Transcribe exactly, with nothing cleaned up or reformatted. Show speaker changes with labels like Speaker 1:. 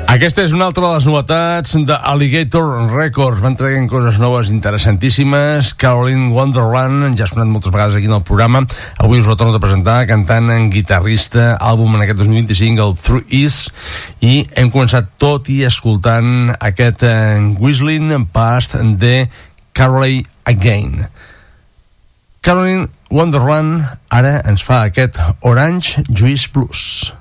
Speaker 1: Aquesta és una altra de les novetats d'Alligator Records. Van traient coses noves interessantíssimes. Caroline Wonderland, ja ha sonat moltes vegades aquí en el programa. Avui us la torno a presentar, cantant en guitarrista, àlbum en aquest dos mil vint-i-cinc, el Through East, i hem començat tot i escoltant aquest Whistling Past de Caroline Again. Caroline Wonderland ara ens fa aquest Orange Juice Blues.